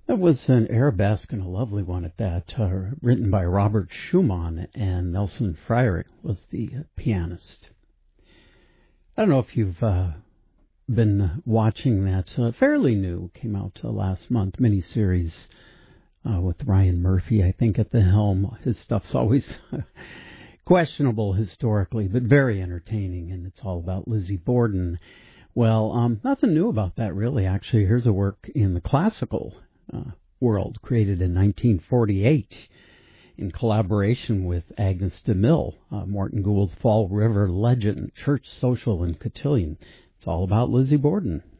That was an arabesque and a lovely one at that, written by Robert Schumann, and Nelson Freyre was the pianist. I don't know if you've been watching that fairly new, came out last month, miniseries with Ryan Murphy, I think, at the helm. His stuff's always questionable historically, but very entertaining, and it's all about Lizzie Borden. Well, nothing new about that, really. Actually, here's a work in the classical world, created in 1948 in collaboration with Agnes de Mille, Morton Gould's Fall River legend, church, social, and cotillion. It's all about Lizzie Borden.